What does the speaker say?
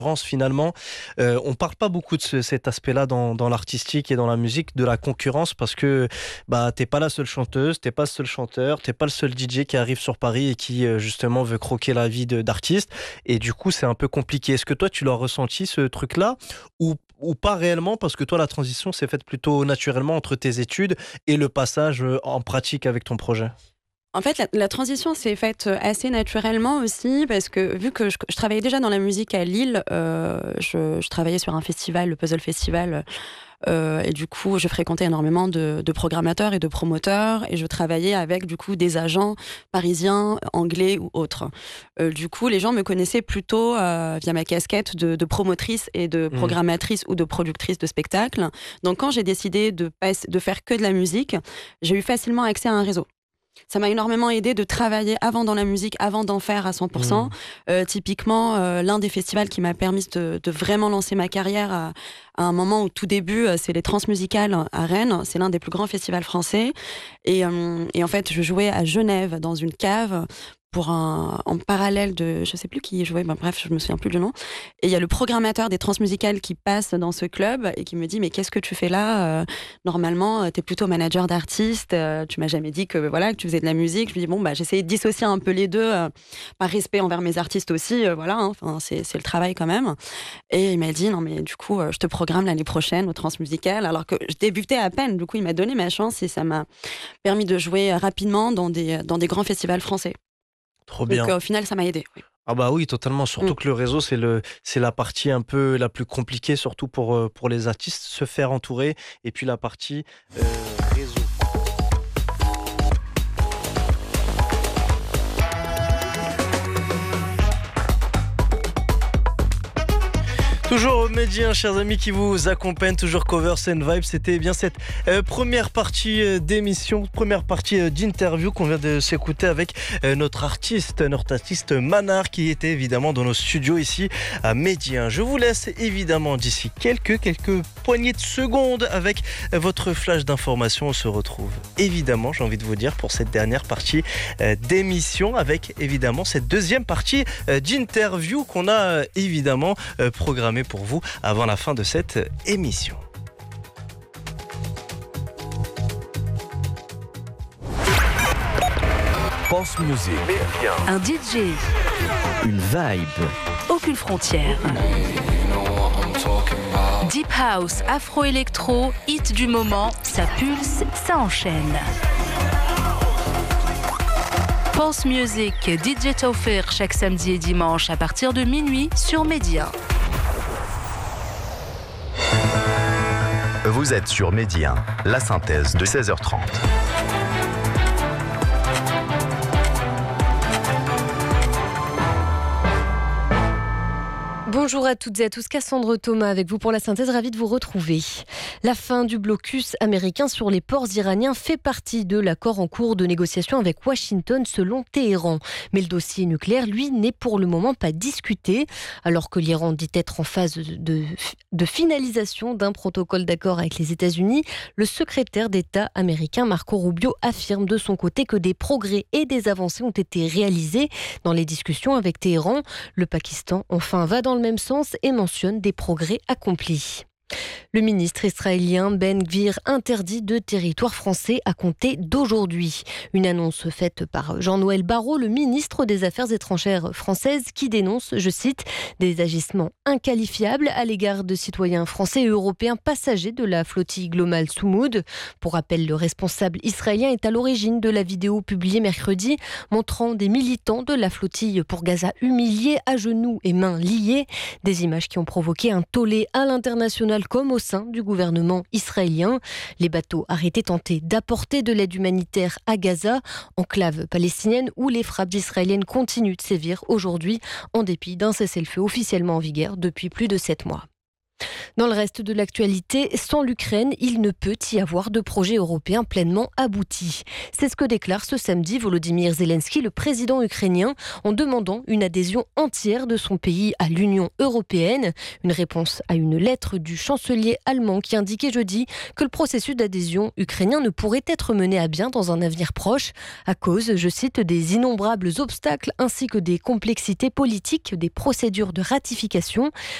Finalement, on parle pas beaucoup de cet aspect-là dans l'artistique et dans la musique, de la concurrence, parce que bah, t'es pas la seule chanteuse, t'es pas le seul chanteur, t'es pas le seul DJ qui arrive sur Paris et qui justement veut croquer la vie d'artiste. Et du coup, c'est un peu compliqué. Est-ce que toi, tu l'as ressenti, ce truc-là, ou pas réellement, parce que toi, la transition s'est faite plutôt naturellement entre tes études et le passage en pratique avec ton projet? En fait, la transition s'est faite assez naturellement aussi, parce que vu que je travaillais déjà dans la musique à Lille, je travaillais sur un festival, le Puzzle Festival, et du coup, je fréquentais énormément de programmateurs et de promoteurs, et je travaillais avec du coup des agents parisiens, anglais ou autres. Du coup, les gens me connaissaient plutôt via ma casquette de promotrice et de Mmh. programmatrice ou de productrice de spectacle. Donc, quand j'ai décidé de faire que de la musique, j'ai eu facilement accès à un réseau. Ça m'a énormément aidé de travailler avant dans la musique, avant d'en faire à 100%. Mmh. Typiquement, l'un des festivals qui m'a permis de vraiment lancer ma carrière à un moment au tout début, c'est les Transmusicales à Rennes. C'est l'un des plus grands festivals français. Et en fait, je jouais à Genève dans une cave en parallèle de, je sais plus qui y jouait, bref, je me souviens plus du nom. Et il y a le programmateur des Transmusicales qui passe dans ce club et qui me dit: mais qu'est-ce que tu fais là? Normalement, t'es plutôt manager d'artistes. Tu m'as jamais dit que voilà que tu faisais de la musique. Je lui dis bon bah j'essayais de dissocier un peu les deux, par respect envers mes artistes aussi. Voilà, hein, enfin c'est le travail quand même. Et il m'a dit: non mais du coup je te programme l'année prochaine au Transmusicales, alors que je débutais à peine. Du coup il m'a donné ma chance et ça m'a permis de jouer rapidement dans des grands festivals français. Trop Donc bien. au final, ça m'a aidée, oui. Ah bah oui, totalement. Mmh. Surtout que le réseau, c'est la partie un peu la plus compliquée, surtout pour les artistes, se faire entourer. Et puis la partie euh, réseau. Toujours Médien, chers amis, qui vous accompagnent, toujours Covers and Vibes. C'était bien cette première partie d'émission, première partie d'interview qu'on vient de s'écouter avec notre artiste Manar, qui était évidemment dans nos studios ici à Médien. Je vous laisse évidemment d'ici quelques poignées de secondes avec votre flash d'information. On se retrouve évidemment, j'ai envie de vous dire, pour cette dernière partie d'émission, avec évidemment cette deuxième partie d'interview qu'on a évidemment programmée pour vous avant la fin de cette émission. Pulse Music. Un DJ, Une vibe. aucune frontière. Deep House, Afro-Électro, hit du moment, ça pulse, ça enchaîne. Pulse Music, DJ Taufir, chaque samedi et dimanche à partir de minuit sur Média. Vous êtes sur Médien, la synthèse de 16h30. Bonjour à toutes et à tous, Cassandre Thomas avec vous pour la synthèse, ravie de vous retrouver. La fin du blocus américain sur les ports iraniens fait partie de l'accord en cours de négociation avec Washington selon Téhéran. Mais le dossier nucléaire, lui, n'est pour le moment pas discuté, alors que l'Iran dit être en phase de finalisation d'un protocole d'accord avec les États-Unis. Le secrétaire d'État américain Marco Rubio affirme de son côté que des progrès et des avancées ont été réalisés dans les discussions avec Téhéran. Le Pakistan, enfin, va dans le même sens et mentionne des progrès accomplis. Le ministre israélien Ben Gvir interdit de territoire français à compter d'aujourd'hui. Une annonce faite par Jean-Noël Barrot, le ministre des Affaires étrangères françaises, qui dénonce, je cite, des agissements inqualifiables à l'égard de citoyens français et européens passagers de la flottille Global Soumoud. Pour rappel, le responsable israélien est à l'origine de la vidéo publiée mercredi montrant des militants de la flottille pour Gaza humiliés, à genoux et mains liées. Des images qui ont provoqué un tollé à l'international comme au sein du gouvernement israélien. Les bateaux arrêtés tentaient d'apporter de l'aide humanitaire à Gaza, enclave palestinienne où les frappes israéliennes continuent de sévir aujourd'hui en dépit d'un cessez-le-feu officiellement en vigueur depuis plus de 7 mois. Dans le reste de l'actualité, sans l'Ukraine, il ne peut y avoir de projet européen pleinement abouti. C'est ce que déclare ce samedi Volodymyr Zelensky, le président ukrainien, en demandant une adhésion entière de son pays à l'Union européenne. Une réponse à une lettre du chancelier allemand qui indiquait jeudi que le processus d'adhésion ukrainien ne pourrait être mené à bien dans un avenir proche à cause, je cite, des innombrables obstacles ainsi que des complexités politiques des procédures de ratification.